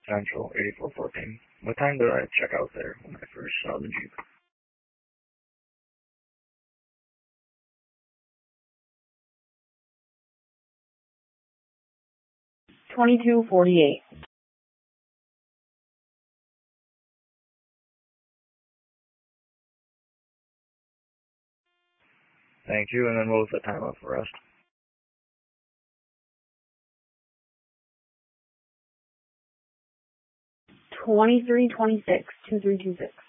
Central 8414. What time did I check out there when I first saw the Jeep? 22:48. Thank you, and then what was the time of arrest? 23:26. 2326.